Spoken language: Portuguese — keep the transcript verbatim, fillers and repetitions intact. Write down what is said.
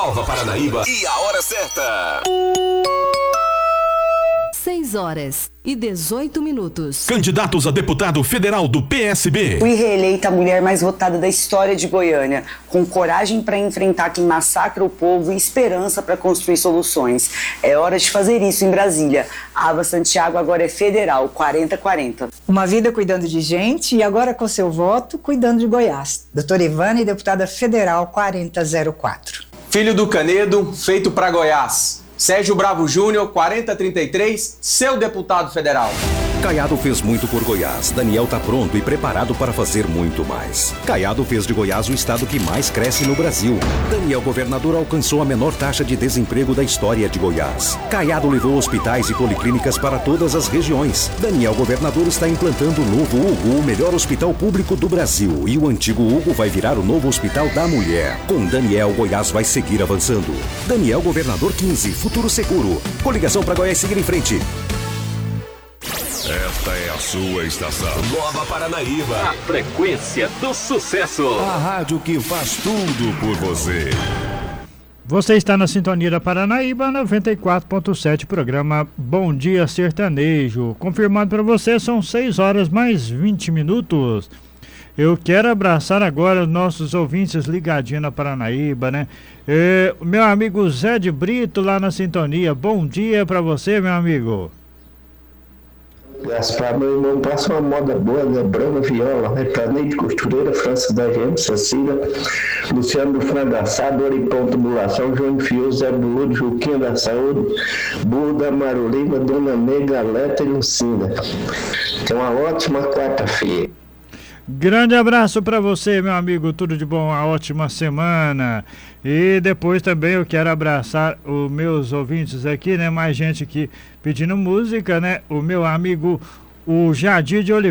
Nova Paranaíba e a hora certa. seis horas e dezoito minutos. Candidatos a deputado federal do P S B. Fui reeleita a mulher mais votada da história de Goiânia, com coragem para enfrentar quem massacra o povo e esperança para construir soluções. É hora de fazer isso em Brasília. A Ava Santiago agora é federal, quarenta quarenta. Uma vida cuidando de gente e agora com seu voto, cuidando de Goiás. Doutora Ivane, deputada federal, quarenta zero quatro. Filho do Canedo, feito para Goiás. Sérgio Bravo Júnior, quarenta trinta e três, seu deputado federal. Caiado fez muito por Goiás. Daniel tá pronto e preparado para fazer muito mais. Caiado fez de Goiás o estado que mais cresce no Brasil. Daniel, governador, alcançou a menor taxa de desemprego da história de Goiás. Caiado levou hospitais e policlínicas para todas as regiões. Daniel, governador, está implantando o novo Hugo, o melhor hospital público do Brasil. E o antigo Hugo vai virar o novo Hospital da Mulher. Com Daniel, Goiás vai seguir avançando. Daniel, governador quinze, futuro seguro. Coligação para Goiás seguir em frente. Esta é a sua estação. Nova Paranaíba. A frequência do sucesso. A rádio que faz tudo por você. Você está na sintonia da Paranaíba, noventa e quatro ponto sete, programa Bom Dia Sertanejo. Confirmado para você, são seis horas mais vinte minutos. Eu quero abraçar agora os nossos ouvintes ligadinhos na Paranaíba, né? É, meu amigo Zé de Brito lá na sintonia. Bom dia para você, meu amigo. Gaspar, meu irmão, passa uma moda boa, né? Brana Viola, Replaneio de Costureira, França da Gente, Cecília, Luciano do Frango Assado, Oripão Tubulação, João Fio, Zé Buludo, Juquinha da Saúde, Burro da Marolina, Dona Nega, Leta e Lucina. Então, uma ótima quarta-feira. Grande abraço para você, meu amigo, tudo de bom, uma ótima semana. E depois também eu quero abraçar os meus ouvintes aqui, né? Mais gente aqui pedindo música, né? O meu amigo, o Jadir de Oliveira.